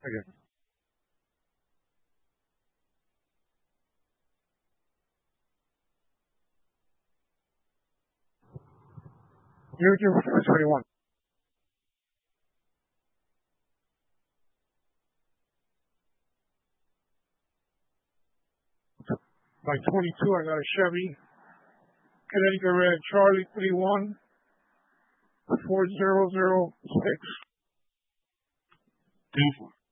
Okay. You're 21. By 22, I got a Chevy Connecticut Red Charlie 31 4006. Beautiful.